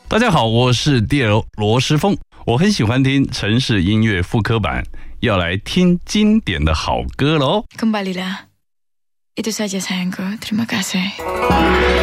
大家好，我是 DL 罗时丰，我很喜欢听城市音乐复刻版，要来听经典的好歌喽。 Kembalilah. Itu saja sayangku, terima kasih.